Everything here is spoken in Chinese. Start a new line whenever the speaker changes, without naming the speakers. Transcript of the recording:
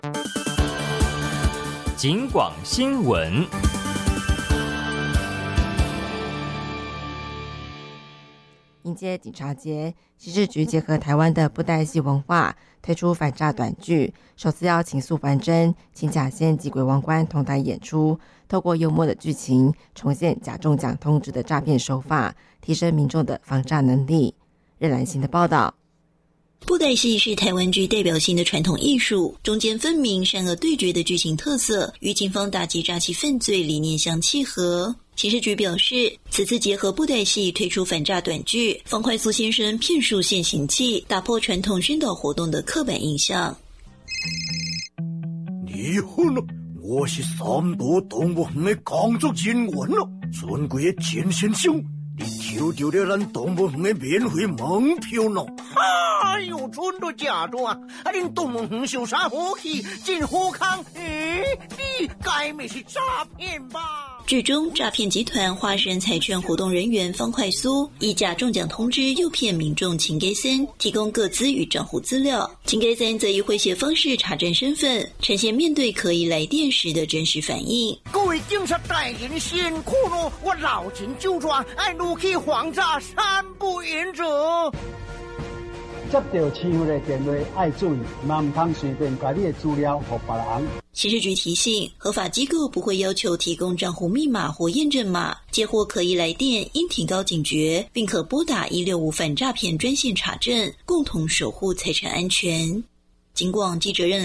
警广新闻。
迎接警察节，刑事局结合台湾的布袋戏文化，推出反诈短剧，首次邀请素还真、请假仙及鬼王关同台演出，透过幽默的剧情，重现假中奖通知的诈骗手法，提升民众的防诈能力。任兰心的报道。
布袋戏是台湾具代表性的传统艺术，中间分明善恶对决的剧情特色，与警方打击诈欺犯罪理念相契合。刑事局表示，此次结合布袋戏推出反诈短剧，方块素先生骗术现形记，打破传统宣导活动的刻板印象。
你好了，我是三都动物园的工作人员了，尊贵的钱先生。你抽到了咱动物园的免费门票咯？哎呦，真的假的啊？恁动物园有啥好去？真好康？你该没是诈骗吧？
剧中诈骗集团化身彩券活动人员方块苏，以假中奖通知诱骗民众请给森，提供个资与账户资料。请给森则以诙谐方式查证身份，呈现面对可疑来电时的真实反应。
各位警察大人辛苦了，我老钱就抓，爱如去防诈三不原则。
接到市府的电话要注意，嘛唔通随便把你的资料给别人。
刑事局提醒，合法机构不会要求提供账户密码或验证码，接获可疑来电应提高警觉，并可拨打165反诈骗专线查证，共同守护财产安全。警广记者任